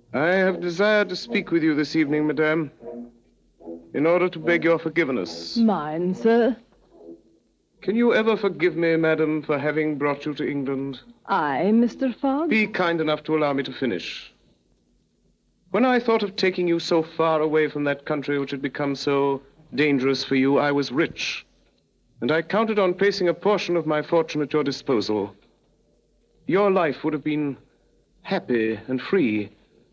I have desired to speak with you this evening, madame, in order to beg your forgiveness. Mine, sir. Can you ever forgive me, madam, for having brought you to England? I, Mr. Fogg? Be kind enough to allow me to finish. When I thought of taking you so far away from that country which had become so dangerous for you, I was rich, and I counted on placing a portion of my fortune at your disposal. Your life would have been happy and free.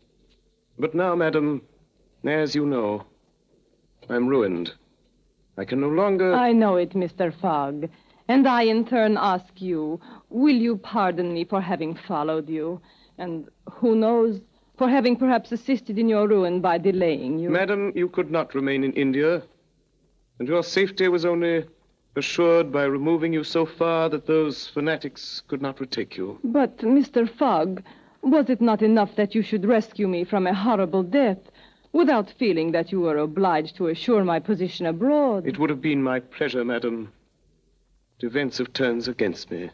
But now, madam, as you know, I'm ruined. I can no longer... I know it, Mr. Fogg. And I, in turn, ask you, will you pardon me for having followed you? And who knows, for having perhaps assisted in your ruin by delaying you? Madam, you could not remain in India, and your safety was only assured by removing you so far that those fanatics could not retake you. But, Mr. Fogg, was it not enough that you should rescue me from a horrible death without feeling that you were obliged to assure my position abroad? It would have been my pleasure, madam. But events have turned against me.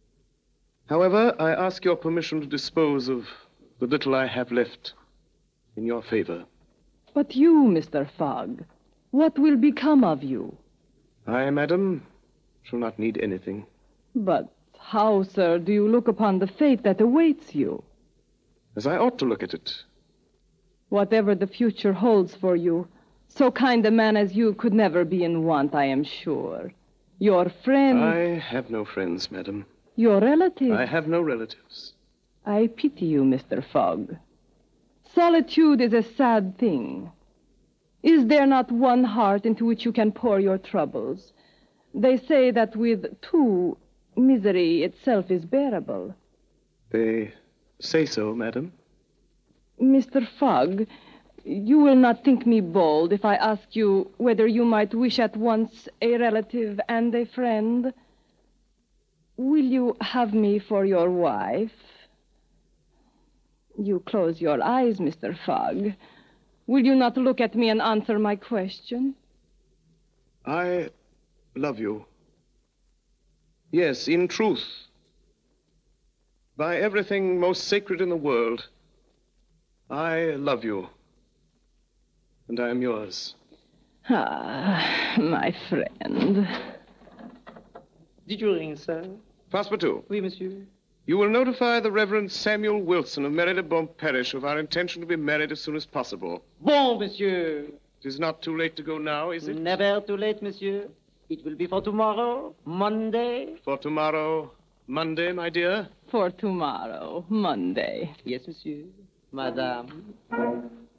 However, I ask your permission to dispose of the little I have left in your favor. But you, Mr. Fogg, what will become of you? I, madam, shall not need anything. But how, sir, do you look upon the fate that awaits you? As I ought to look at it. Whatever the future holds for you, so kind a man as you could never be in want, I am sure. Your friend... I have no friends, madam. Your relative... I have no relatives. I pity you, Mr. Fogg. Solitude is a sad thing. Is there not one heart into which you can pour your troubles? They say that with two, misery itself is bearable. They say so, madam. Mr. Fogg, you will not think me bold if I ask you whether you might wish at once a relative and a friend. Will you have me for your wife? You close your eyes, Mr. Fogg. Will you not look at me and answer my question? I love you. Yes, in truth. By everything most sacred in the world, I love you. And I am yours. Ah, my friend. Did you ring, sir? Passepartout. Oui, monsieur. You will notify the Reverend Samuel Wilson of Marylebone Parish of our intention to be married as soon as possible. Bon, monsieur. It is not too late to go now, is it? Never too late, monsieur. It will be for tomorrow, Monday. For tomorrow, Monday, my dear? For tomorrow, Monday. Yes, monsieur. Madame.